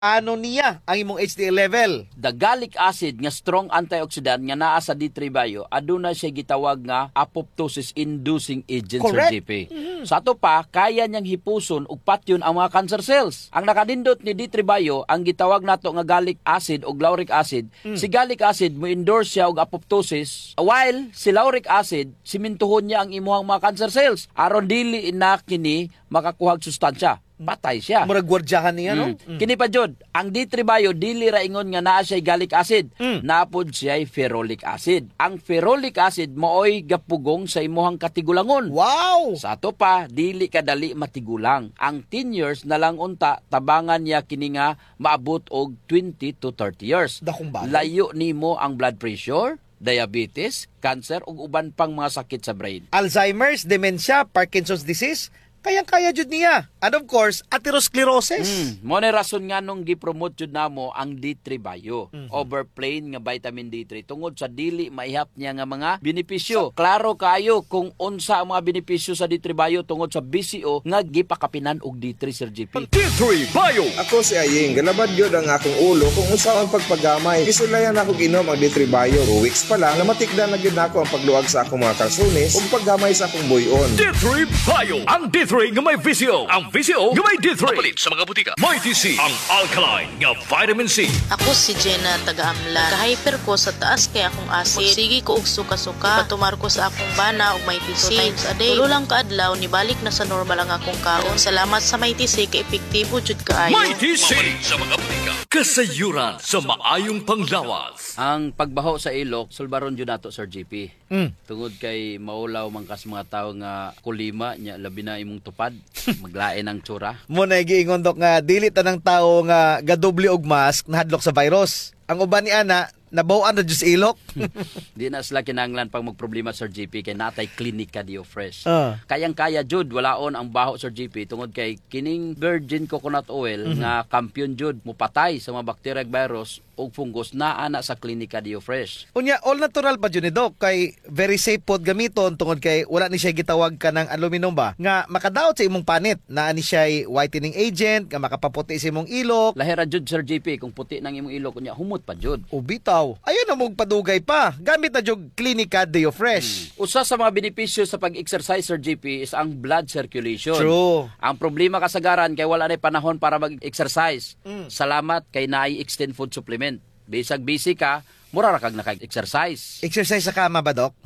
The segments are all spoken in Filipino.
ano niya ang imong HDL level? The gallic acid nga strong antioxidant nga naa sa D3 Bio aduna siya gitawag nga apoptosis inducing agent, Correct. Sir JP. Sa ato pa kaya niyang hipuson ug patyon ang mga cancer cells. Ang nakadindot ni D3 Bio ang gitawag nato nga gallic acid o lauric acid. Si gallic acid mo endorse siya og apoptosis while si lauric acid simintuhon niya ang imuhang mga cancer cells aron dili na kini makakuha og sustansya. Patay siya. Murag gwardyahan niya, no? Kini pa jud, ang D3 Bio dili ra ingon nga naa siya gallic acid, napod siya ferrolic acid. Ang ferrolic acid maoy gapugong sa imuhang katigulangon. Wow! Sa ato pa, dili kadali matigulang. Ang 10 years na lang unta, tabangan niya kini nga maabot og 20 to 30 years. Dakong bagay. Layo nimo ang blood pressure, diabetes, cancer ug uban pang mga sakit sa brain. Alzheimer's, dementia, Parkinson's disease, kayang-kaya jud niya. And of course, atherosclerosis. Mo na rason nga nung gi-promote jud namo ang D3 Bio over plain nga vitamin D3 tungod sa dili maihap niya nga mga benepisyo. Klaro kayo kung unsa ang mga benepisyo sa D3 Bio tungod sa BCO nga gipakapinan og D3, Sir GP. D3 Bio. Ako si Aying, galabad yun ang akong ulo kung usaw ang pagpagamay. Isulayan ako inom ang D3 Bio. 2 weeks pa lang, namatikdan na yun ako ang pagluag sa akong mga kalsunis ug paggamay sa akong buyon. D3 Bio. Ang D3 nga may VCO. Ang VCO nga may D3. Mapalit sa mga butika. May TC. Ang alkaline nga vitamin C. Ako si Jenna taga-Amlan. Ka-hyper ko sa taas kay akong acid. Magsigi ko og suka-suka. Patumar ko sa akong bana og may TC. 2 times a day. Tulo lang kaadlaw ni balik na sa normal ang akong kaon. Salamat sa may TC kay epektibo jud kaayo. May TC. Mapalit sa mga butika. Kasayuran sa maayong panglawas. Ang pagbaho sa ilok, sulbaron jud nato, Sir GP. Tungod kay maulaw man kas mga tawo nga kulima nya labi na imong tupad, maglain ang tsura. Mo na giingon dok nga dili tanang tawo nga gadoble og mask nahadlok sa virus. Ang uban ni ana nabaw-an ra jud sa ilok. Di na sila kinahanglan pang magproblema, Sir GP, kay natay klinika Dio Fresh. Ah. Kayang-kaya jud walaon ang baho, Sir GP, tungod kay kining virgin coconut oil nga kampiyon jud mupatay sa mga bacteria ug virus ug fungus naa na sa klinika Dio Fresh. Unya all natural pa jud ni dok kay very safe pod gamiton tungod kay wala ni siya gitawag ka ng aluminum ba nga makadaot sa imong panit. Naa ni siya whitening agent nga makapaputi sa imong ilok. Lahira jud, Sir GP, kung puti nang imong ilok unya humot pa jud. O bitaw. Ayun na mong padugay pa. Gamit na jud klinika Deo Fresh. Usa sa mga benepisyo sa pag-exercise, Sir GP, is ang blood circulation. True. Ang problema kasagaran kay wala na panahon para mag-exercise. Salamat kay naay extend food supplement. Bisag busy ka, mura ra kag naka-exercise. Exercise sa kama ba, dok?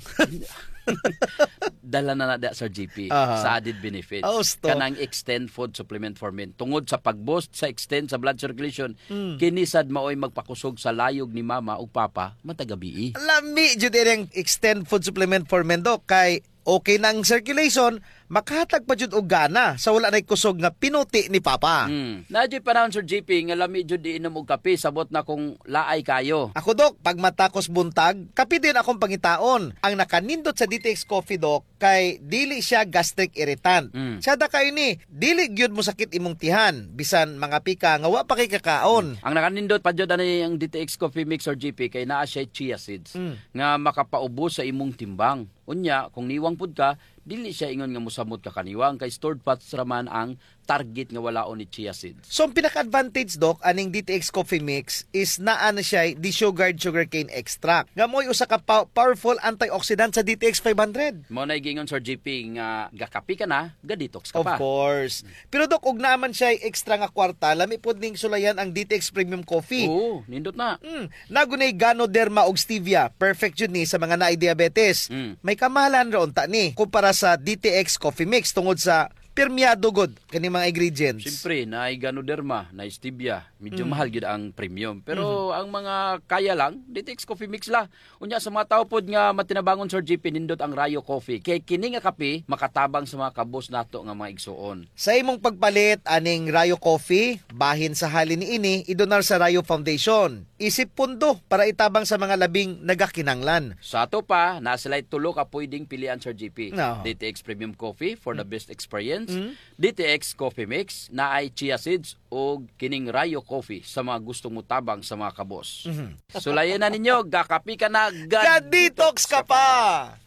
Dala na da, Sir GP, Aha. sa added benefits. Austo. Kanang extend food supplement for men. Tungod sa pag-boost sa extend sa blood circulation, kinisad maoy magpakusog sa layog ni mama ug papa matagabi. Lami jud ang extend food supplement for men, dok, kay okay na ang circulation, makahatag pa jud og gana sa wala nay kusog nga pinuti ni papa. Nadyo panahon, Sir GP, nga lami jud di inom og kape sabot na kung laay kayo. Ako, dok, pag matakos buntag, kape din akong pangitaon. Ang nakanindot sa DTX Coffee, dok, kay dili siya gastric irritant. Sada kayo ni, dili gyud mo sakit imong tihan, bisan mga pika nga wa pa kay kakaon. Ang nakanindot pa jud ani ang DTX Coffee Mix, or GP, kay naa siya chia seeds nga makapaubos sa imong timbang. Unya, kung niwang pud ka, dili siya ingon nga musamot ka kaniwang kay stored fats raman ang target nga walaon ni chia seeds. So, ang pinaka-advantage, dok, aning DTX Coffee Mix is naa na siya desugared sugarcane extract. Nga mo'y usa ka powerful antioxidant sa DTX 500. Mo na gingon, Sir GP, nga gakapi ka na, ga-detox ka Of pa. course. Pero, dok, og naman siya extra nga kwarta, lami pod ning sulayan ang DTX Premium Coffee. Oo, nindot na. Nagunay Ganoderma og stevia. Perfect yun ni sa mga naay diabetes. May kamahalan ra unta ni kumpara sa DTX Coffee Mix tungod sa permiado god kani mga ingredients. Siyempre, naay Ganoderma, naay stevia, medyo mahal gyud ang premium. Pero ang mga kaya lang, DTX Coffee Mix la. Unya sa mga tao pod nga matinabangon, Sir GP, nindot ang Rayo Coffee. Kay kini nga kape makatabang sa mga kabos nato nga mga igsuon. Sa imong pagpalit aning Rayo Coffee, bahin sa halin ni ini idonar sa Rayo Foundation. Isip pundo para itabang sa mga labing nagakinanglan. Sa ato pa, na sila tulo ka pwedeng pilian, Sir GP. No. DTX Premium Coffee for the best experience. DTX Coffee Mix na ay chia seeds o kining Rayo Coffee sa mga gustong mutabang sa mga kabos. Sulayan na ninyo, gakapi ka na, Ga-detox ka pa!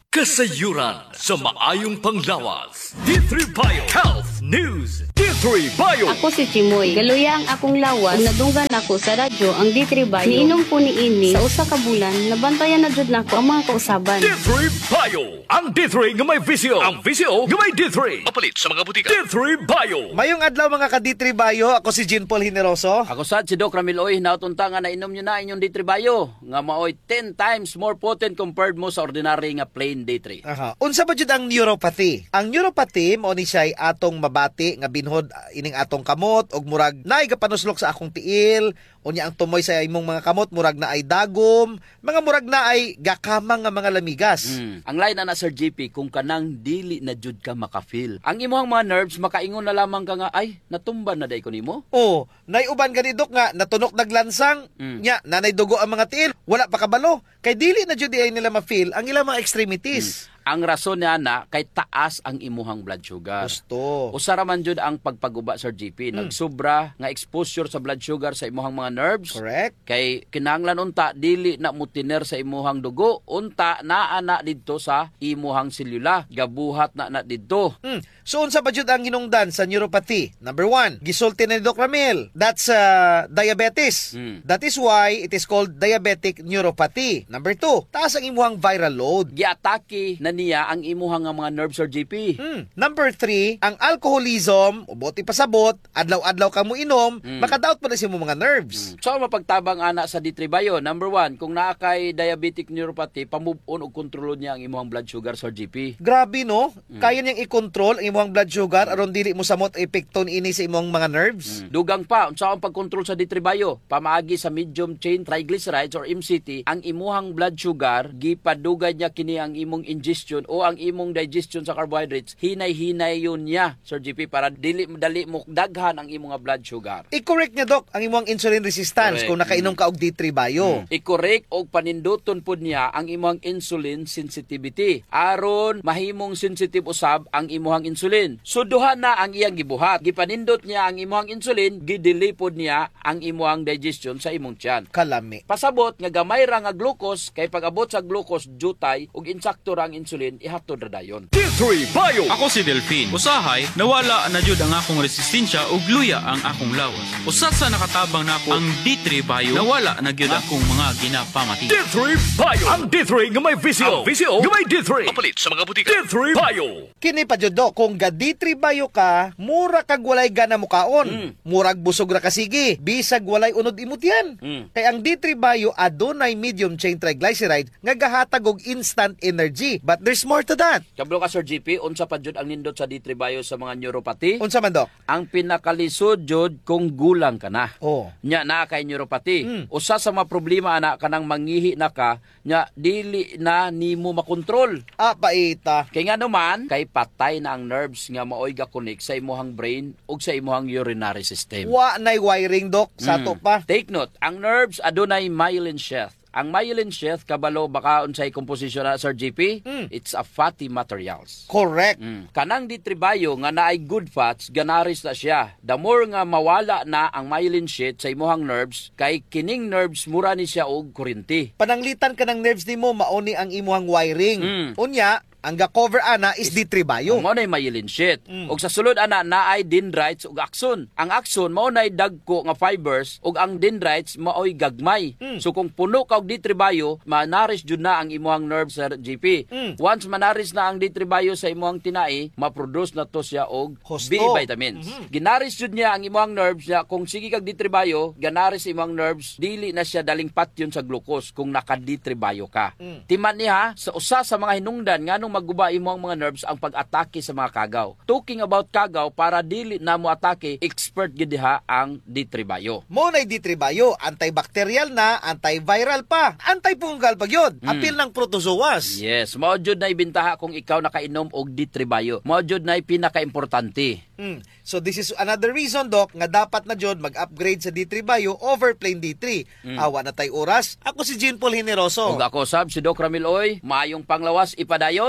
Kasayuran sa maayong panglawas. D3 Bio Health News. D3 Bio. Ako si Chimoy. Galuya ang akong lawas. Ug nadunggan ako sa radyo ang D3 Bio. Niinom ko ni ini sa usa ka bulan. Nabantayan na jud nako ang mga kausaban. D3 Bio. Ang D3 nga may visyo. Ang visyo nga may D3. Mapalit sa mga butika. D3 Bio. Mayong adlaw mga ka-D3 Bayo, ako si Jean Paul Hineroso. Ako sad si Doc Ramiloy, nautunta nga nainom nyo na inyong D3 Bio, nga maoy 10 times more potent compared mo sa ordinary nga plain D3. Aha. Unsa ba jud ang neuropathy? Ang neuropathy mao ni siya atong mabati nga binhod ining atong kamot og murag naay gapanuslok sa akong tiil, unya ang tumoy sa imong mga kamot murag na ay dagom, mga murag na ay gakamang nga mga lamigas. Ang line na Sir JP kung kanang dili na jud ka makafeel. Ang imong mga nerves makaingon na lamang ka nga ay natumban na day ko nimo. Oh, nay uban ganidok nga natunok naglansang, nya nanay dugo ang mga tiil, wala pa kabalo. Kay dili na jud ay nila ma-feel ang ilang mga extremities. Ang rason niya na kay taas ang imuhang blood sugar. Gusto. Usara man jud ang pagpaguba Sir JP, nagsobra nga exposure sa blood sugar sa imuhang mga nerves. Correct. Kay kinahanglan unta dili na mutiner sa imuhang dugo, unta naa na didto sa imuhang selula, gabuhat na didto. So unsa ba jud ang hinungdan sa neuropathy? Number 1, gisulti na ni Doc Ramil. That's diabetes. That is why it is called diabetic neuropathy. Number 2, taas ang imuhang viral load. Giatake na niya ang imuhang nga mga nerves Sir JP. Number 3, ang alcoholism, ubuti pasabot, adlaw-adlaw ka mo inom, makadaot pa na siya mo mga nerves. So mapagtabang ana sa D3 Bio, number 1, kung naa kay diabetic neuropathy, pamove on og kontrolon niya ang imuhang blood sugar Sir JP. Grabe no? Kaya niyang i-control ang imuhang blood sugar aron dili mo samot epekto ini sa imong mga nerves. Dugang pa, unsa ang pagkontrol sa D3 Bio? Pamaagi sa medium chain triglycerides or MCT, ang imuhang blood sugar gipadugay niya kini ang imong ingestion o ang imong digestion sa carbohydrates, hinay-hinay yun niya Sir JP para dili madali mo daghan ang imong blood sugar. I-correct niya Doc ang imong insulin resistance Correct. kung nakainom ka og D3 Bio. I-correct og paninduton pod niya ang imong insulin sensitivity aron mahimong sensitive usab ang imong insulin. So duha na ang iyang gibuhat. Gipanindot niya ang imong insulin, gidili pod niya ang imong digestion sa imong tiyan. Kalami. Pasabot nga gamay ra nga glucose kay pag-abot sa glucose jutay ug insakto ra ang insulin ihatod ra dayon. D3 Bio. Ako si Delphine. Usahay, nawala na jud ang akong resistensya ug luya ang akong lawas. Usat sa nakatabang nako ang D3 Bio, nawala na gyud akong mga ginapamati. D3 Bio. Ang D3 nga may visyo. Ang visyo nga may D3. Mapalit sa mga butika. D3 Bio. Kini pa jud Doc, kung ga D3 Bio ka, mura kag walay gana mukaon. Murag busog ra ka sige, bisag walay unod imutyan. Kay ang D3 Bio adunay medium chain triglyceride nga gahatag og instant energy. But there's more to that. Kablo ka Sir GP, unsa pa jud ang nindot sa D3 Bio sa mga neuropathy? Unsa man Doc? Ang pinakalisod jud kung gulang ka na. Oh. Nya na kay neuropathy. Usa sa mga problema ana kanang mangihi na ka, nya dili na nimo makontrol. Paita. Kay nga naman, kay patay na ang nerves nga maoy ga-connect sa imuhang brain ug sa imuhang urinary system. Wa nay wiring Doc, sato pa. Take note, ang nerves adunay myelin sheath. Ang myelin sheath kabalo baka unsay komposisyon na Sir GP? It's a fatty materials. Correct. Kanang D3 Bio nga naay good fats, ganaris na siya. The more nga mawala na ang myelin sheath sa imuhang nerves, kay kining nerves mura ni siya og kuryente. Pananglitan ka ng nerves nimo mauni ang imuhang wiring. Unya, ang ga-cover ana is D3 Bio. Mao nay myelin sheath. Ug sa sulod ana naay dendrites ug axon. Ang axon mao nay dagko nga fibers ug ang dendrites maoy gagmay. So kung puno ka og D3 Bio, manaris jud na ang imuhang nerve sa GP. Once manaris na ang D3 Bio sa imuhang tinai, ma-produce na to siya og Husto. B vitamins. Ginaris jud niya ang imuhang nerves niya kung sige kag D3 Bio, ganaris imuhang nerves, dili na siya daling patyon sa glucose kung naka D3 Bio ka. Timan niya sa usa sa mga hinungdan nganong maguba imong mga nerves ang pag-atake sa mga kagaw. Talking about kagaw, para dili na mo atake, expert gid diha ang D3 Bio. Mo nay D3 Bio, antibacterial na, antiviral pa, antifungal pa gyud. Apil ng protozoas. Yes, mao jud na ibintaha kung ikaw nakainom og D3 Bio. Mao jud na pinaka-importante. So this is another reason Doc nga dapat na jud mag-upgrade sa D3 Bio over plain D3. Awa na tay oras. Ako si Jean Paul Hineroso. Ug ako sab si Doc Ramil Oy, maayong panglawas ipadayon.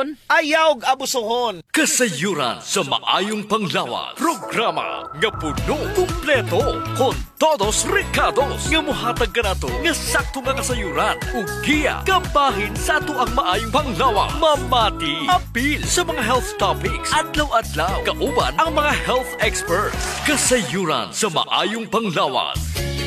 Ayaw abusuhon. Kasayuran sa maayong panglawas. Programa nga puno, kumpleto, con todos recados. Nga muhatag ka na to, nga sakto nga kasayuran. Ug giya, kabahin sa ato ang maayong panglawas. Mamati, apil sa mga health topics. Adlaw-adlaw, kauban ang mga health experts. Kasayuran sa maayong panglawas.